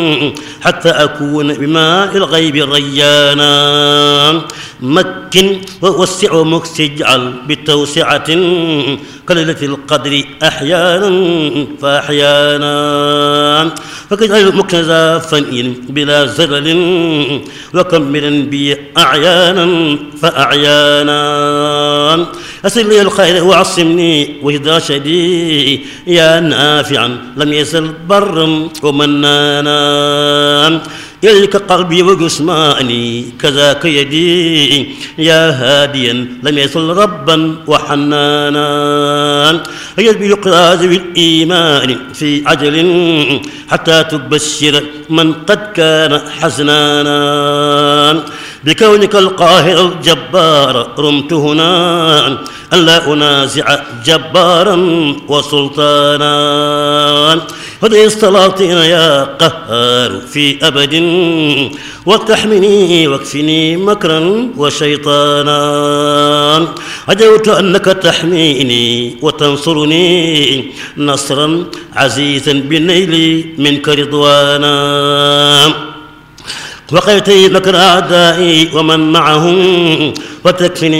حتى أكون بماء الغيب ريانا. مكن ووسع ومكس اجعل بتوسعة كليلة القدر أحيانا فأحيانا. فكجعل مكنزا فنئ بلا زلل وكملا بي أعيانا فأعيانا. أسر لي الخير وعصمني وإذا شدي يا نافعا لم يزل برا ومنانا. إليك قلبي وجسماني كذاك يدي يا هاديا لم يزل ربا وحنانا. يجب يقراز بالإيمان في عجل حتى تبشر من قد كان حزنانا. بكونك القاهر الجبار رمت هنا أن لا أنازع جبارا وسلطانا. فدي السلاطين يا قهار في أبد وتحمني واكفني مكرا وشيطانا. عجوت أنك تحميني وتنصرني نصرا عزيزا بالنيل منك رضوانا. وقيت مكر أعدائي ومن معهم وتكفني